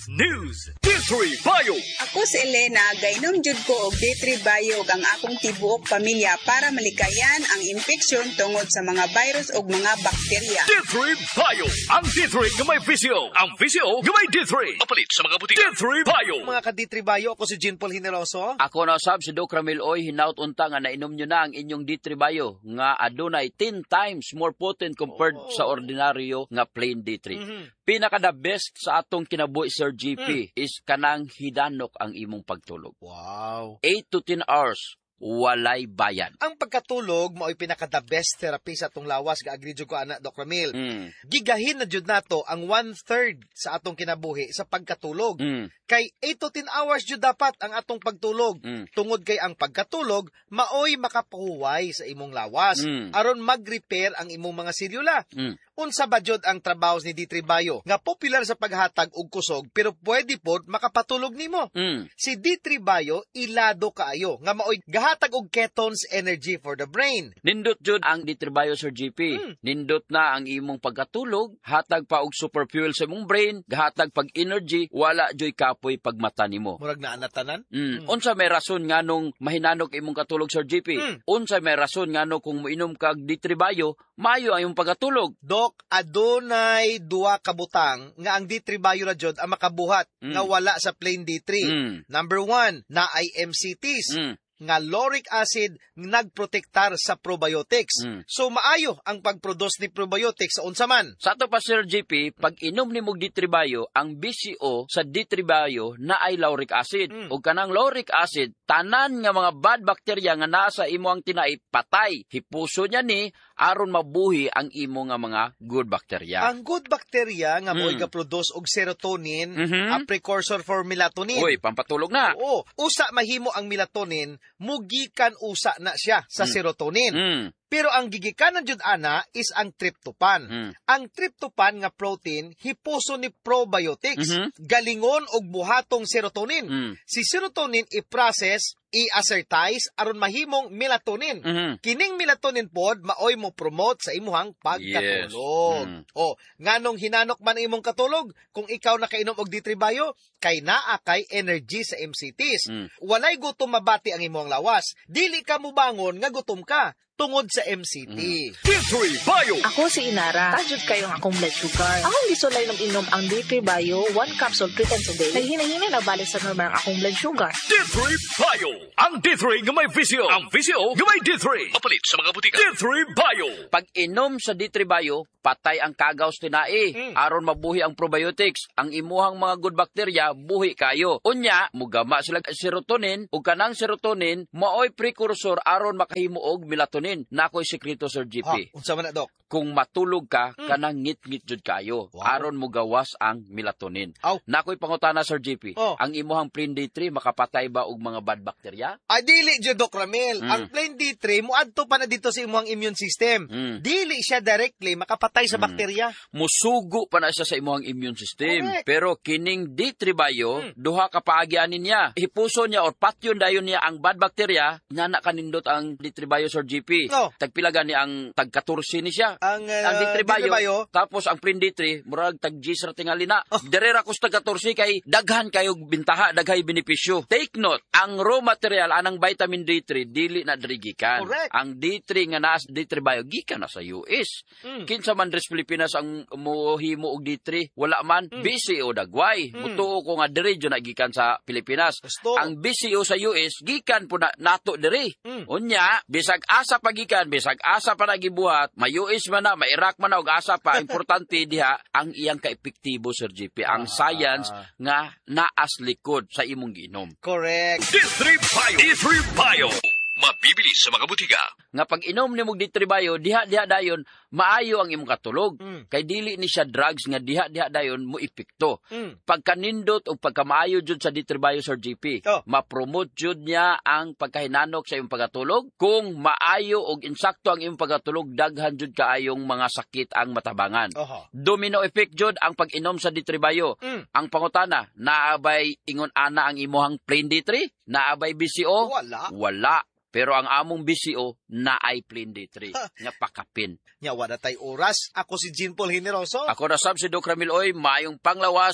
News. D3 Bio. Ako si Elena, gainom jud ko og D3 Bio ang akong tibuok pamilya para malikayan ang infeksyon tungod sa mga virus ug mga bakterya. D3 Bio. Ang D3 nga may visio. Ang visio nga may D3. Mapalit sa mga butika. D3 Bio. Mga ka-D3 Bio, ako si Jean Paul Generoso. Ako na sab si Doc Ramil Oy, hinaut unta nga nainom nyo na ang inyong D3 Bio nga adunay 10 times more potent compared sa ordinaryo nga plain D3. Pinaka the best sa atong kinabuhi Sir GP is kanang hidanok ang imong pagtulog. Wow. 8 to 10 hours. Walay bayan. Ang pagkatulog mao'y pinaka-the best therapy sa atong lawas ga agree jud ko ana Doc Ramil. Gigahin na jud nato ang 1/3 sa atong kinabuhi sa pagkatulog. Kay 8 to 10 hours jud dapat ang atong pagtulog. Tungod kay ang pagkatulog mao'y makapahuway sa imong lawas aron mag-repair ang imong mga selula. Unsa ba jud ang trabaho ni D3 Bio nga popular sa paghatag og kusog pero pwede pod makapatulog nimo. Si D3 Bio ilado kaayo nga mao'y gahatag og ketones energy for the brain. Nindot jud ang D3 Bio Sir GP. Nindot na ang imong pagkatulog, hatag pa og super fuel sa imong brain, gahatag pag energy, wala joy kapoy pagmata nimo. Murag naa natanan. Unsa may rason nganong mahinanok imong katulog Sir GP? Unsa may rason nganong kung moinom kag D3 Bio, maayo ang imong pagkatulog? Dok, adunay duwa ka butang nga ang D3 Bio ra jud ang makabuhat nga wala sa plain D3. Number 1, na ay MCTs. Nga lauric acid nagprotektar sa probiotics. So maayo ang pagproduce ni probiotics sa unsa man. Sa ato pa Sir GP, pag inom nimo D3 Bio, ang BCO sa D3 Bio na ay lauric acid. Ug kanang lauric acid, tanan nga mga bad bacteria nga naa sa imo ang tinai patay. Hipuso niya ni aron mabuhi ang imo nga mga good bacteria. Ang good bacteria nga mo'y ga-produce og serotonin, a precursor for melatonin. Uy, pampatulog na. Oo, usa mahimo ang melatonin, mugikan usa na siya sa serotonin. Pero ang gigikanan jud ana is ang tryptophan. Ang tryptophan nga protein hipuso ni probiotics, galingon og buhatong serotonin. Si serotonin i-process, i-assertize aron mahimong melatonin. Kining melatonin pod maoy mo promote sa imuhang pagkatulog. Nganong hinanok man imong katulog kung ikaw nakainom og D3 Bio kay naa kay energy sa MCTs. Walay gutom mabati ang imong lawas. Dili ka mobangon nga gutom ka tungod sa MCT. D3 Bio. Ako si Inara. Tajud kayong akong blood sugar. Akong gisulay ng inom ang D3 Bio, 1 capsule 3 times a day. Naghinay-hinay na balik sa normal ang akong blood sugar. D3 Bio. Ang D3 nga may visio. Ang visio nga may D3. Mapalit sa mga butika. D3 Bio. Pag inom sa D3 Bio, patay ang kagaws tinai. Aron mabuhi ang probiotics. Ang imuhang mga good bacteria, buhi kayo. Unya, mugama sila serotonin, ug kanang serotonin, maoy precursor aron makahimo og melatonin. Nakoy sekreto Sir GP. Unsa man na Dok? Kung matulog ka, kanang ngit-ngit jud kayo. Aron mo gawas ang melatonin. Nakoy pangutana Sir GP. Ang imuhang plain D3 makapatay ba og mga bad bacteria? Dili jud Doc Ramil. Ang plain D3 moadto pa na dito sa imuhang immune system. Dili siya directly makapatay sa bakterya. Musugo pa na siya sa imuhang immune system. Correct. Pero kining D3 Bio, duha ka paagyanin niya. Hipuso niya or patyon dayon niya ang bad bacteria, nga nakanindot ang D3 Bio Sir GP. Tagpila gani ang tag-14 ni siya. Ang D3 Bio, tapos ang plain D3, murag tag-G's ra tingali na. Direra ko sa tag-14 kay daghan kayo bintaha, daghay benepisyo. Take note, ang raw material anang vitamin D3 dili na dirigikan. Correct. Ang D3 nga naa sa D3 Bio gikan na sa US. Kinsa man dres Pilipinas ang mohimo og D3, wala man BCO dagway. Mutuo ko nga diri jud nagikan sa Pilipinas. Ang BCO sa US gikan po na nato diri. Unya, bisag asa pagikan, bisag asa pa nagibuhat, may-US man na, may-Iraq man na, og asa pa, importante diha, ang iyang ka-epektibo, Sir GP, ang science nga naas likod sa imong giinom. Correct. D3 Bio. D3 Bio. Mabibili sa mga butika. Nga pag inom ni mong D3 Bio, diha-diha dayon, maayo ang imong katulog. Kay dili ni siya drugs nga diha-diha dayon mo epekto. Pagkanindot o pagkamaayo jud sa D3 Bio Sir GP, ma-promote jud niya ang pagkahinanok sa imong pagkatulog. Kung maayo og insakto ang imong pagkatulog, daghan jud kaayong mga sakit ang matabangan. Domino effect jud ang pag-inom sa D3 Bio. Ang pangutana, naabay ingon ana ang imuhang plain D3? Naabay BCO? Wala. Pero ang among BCO na ay plain D3 nga pakapin. Nya wala tay oras. Ako si Jean Paul Generoso. Ako na sab si Doc Ramil Oy, maayong panglawas.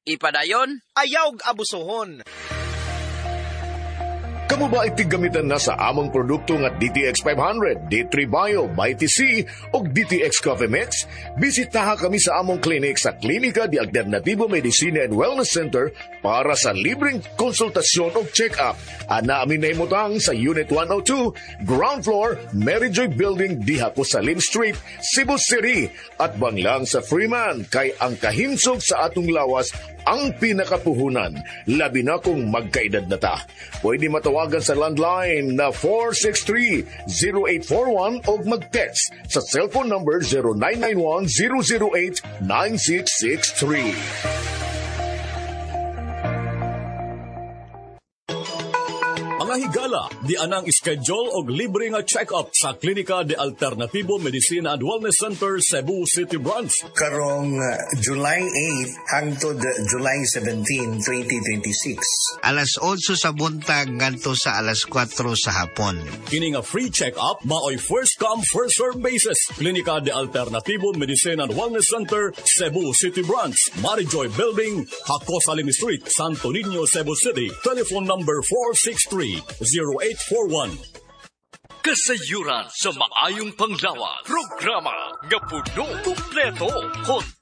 Ipadayon, ayaw abusohon. Kamu ba itigamitan na sa among produkto nga DTX 500, D3 Bio, Mighty C o DTX Coffee Mix? Bisitaha kami sa among clinic sa Klinika de Alternativo Medicina and Wellness Center para sa libreng konsultasyon o check-up. Ana amin na imutang sa Unit 102, Ground Floor, Mary Joy Building, diha ko sa Lim Street, Cebu City. At banglang sa Freeman, kay ang kahinsog sa atong lawas ang pinakapuhunan, labi na kung magkaedad na ta. Pwede matawagan sa landline na 463-0841 o mag-text sa cellphone number 0991-008-9663. Mga higala, di anang schedule og libre nga check-up sa Klinika de Alternativo Medicina and Wellness Center, Cebu City Branch. Karong July 8 hangtod July 17, 2026. Alas 8 sa buntag ngadto sa alas 4 sa hapon. Kini nga free check-up maoy first come first serve basis. Klinika de Alternativo Medicina and Wellness Center, Cebu City Branch, Mary Joy Building, Hacosalim Street, Santo Niño, Cebu City. Telephone number 463-0841. Kasayuran sa maayong panglawas. Programa nga puno kumpleto.